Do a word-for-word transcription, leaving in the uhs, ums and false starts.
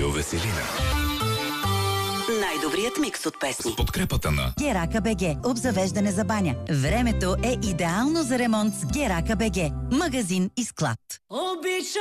Радио Веселина. Най-добрият микс от песни. С подкрепата на Герака БГ. Обзавеждане за баня. Времето е идеално за ремонт с Герака БГ. Магазин и склад. Обича